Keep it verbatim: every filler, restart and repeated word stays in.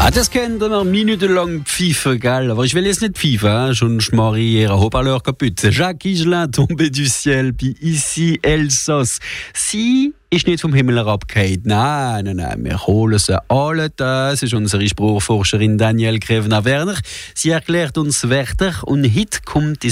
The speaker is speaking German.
Ah, das kennt ihr noch minutenlang pfeifen, gell? Aber ich will jetzt nicht pfeifen, hein? Schon schmarri ihre Haut-Parleur kaputt. Jacques Higelin, tombé du ciel, puis ici Elsass. Sie ist nicht vom Himmel herabgefallen. Nein, nein, nein, wir holen sie alle. Das ist unsere Spruchforscherin Danielle Grevena-Werner. Sie erklärt uns Wörter und heute kommt